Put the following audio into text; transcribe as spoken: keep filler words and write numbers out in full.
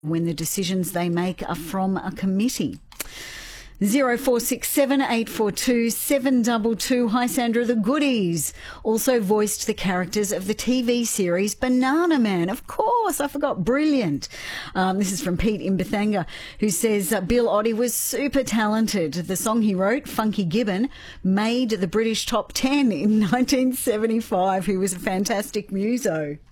when the decisions they make are from a committee. Zero four six seven eight four two seven two two. Hi Sandra, the Goodies also voiced the characters of the T V series Banana Man. Of course, I forgot. Brilliant. Um, this is from Pete in Bethanga, who says uh, Bill Oddie was super talented. The song he wrote, Funky Gibbon, made the British top ten in nineteen seventy-five. He was a fantastic muso.